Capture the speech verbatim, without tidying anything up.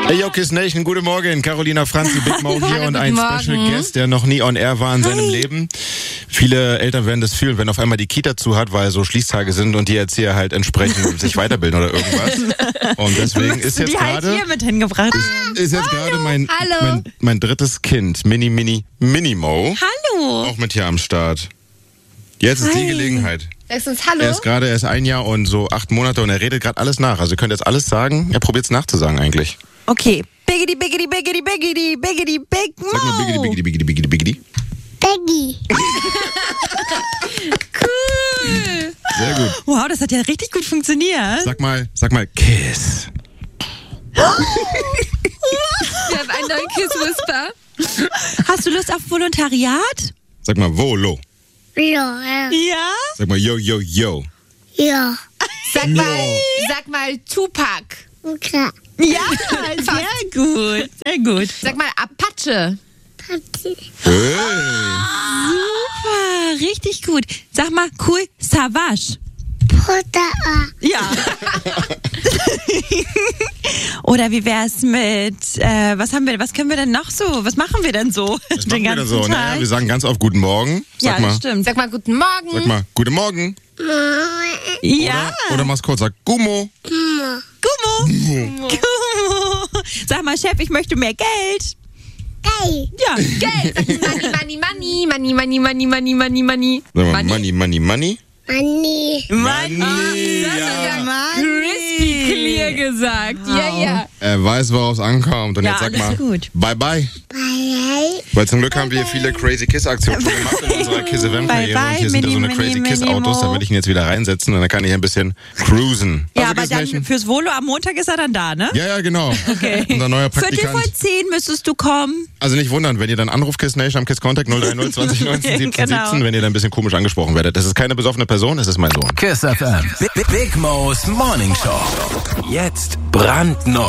Hey, yo, Kiss Nation, guten Morgen. Carolina Franzi, Big Mo hier Hallo, und ein Morgen. Special Guest, der noch nie on air war in seinem Hi. Leben. Viele Eltern werden das fühlen, wenn auf einmal die Kita zu hat, weil so Schließtage sind und die Erzieher halt entsprechend sich weiterbilden oder irgendwas. Und deswegen ist jetzt die halt gerade hier mit hingebracht. ist jetzt gerade mein, Hallo. mein mein drittes Kind, Mini Mini Mini Mo, Hallo. auch mit hier am Start. Jetzt ist die Hi. Gelegenheit. Sagst du uns Hallo? Er ist gerade, er ist ein Jahr und so acht Monate und er redet gerade alles nach. Also ihr könnt jetzt alles sagen. Er probiert es nachzusagen eigentlich. Okay. Biggity, biggity, biggity, biggity, biggity, big Mo. Sag mal biggity, biggity, biggity, biggity, biggity. Peggy. Cool. Sehr gut. Wow, das hat ja richtig gut funktioniert. Sag mal, sag mal Kiss. Wir haben einen neuen Kiss-Whisper. Hast du Lust auf Volontariat? Sag mal Volo. Ja. Ja. Sag mal yo, yo, yo. Ja. Sag mal, sag mal Tupac. Okay. Ja, sehr gut. Sehr gut. Sag mal Apache. Papi. Hey. Super, richtig gut. Sag mal cool Savage. Potter. Ja. Oder wie wär's mit, äh, was haben wir, was können wir denn noch so, was machen wir denn so Was machen wir denn so? Naja, wir sagen ganz oft Guten Morgen. Sag Ja, mal, das stimmt. Sag mal Guten Morgen. sag mal Guten Morgen. Ja. Oder, oder mach's kurz, sag Gummo. Gummo. Gummo. Sag mal, Chef, ich möchte mehr Geld. Hey. Ja. Geld. Money, money, money, money, money, money, money, money, money. Sag mal Money, Money, Money. Money. Money. Das hat Ja. er crispy clear gesagt. Ja, ja. Er weiß, woraus es ankommt. Und Ja, jetzt sag alles mal gut. Bye, bye. Bye. Weil zum Glück haben wir viele Crazy Kiss-Aktionen schon gemacht in unserer Kiss F M-Karriere. Bye, bye, Und hier sind ja so eine Mini, Crazy Mini, Kiss-Autos. Da Mini, werde ich ihn jetzt wieder reinsetzen und dann kann ich ein bisschen cruisen. Ja, Also, aber Kiss dann Nation? fürs Volo am Montag ist er dann da, ne? Ja, ja, genau. Okay. Unser neuer Viertel Praktikant. vor zehn müsstest du kommen. Also nicht wundern, wenn ihr dann anruft, Kiss Nation am Kiss Contact null drei null zwanzig neunzehn siebzehn Genau. siebzehn, wenn ihr dann ein bisschen komisch angesprochen werdet. Das ist keine besoffene Person, das ist mein Sohn. Kiss F M. Big, Big Mo's Morning Show. Jetzt brandneu.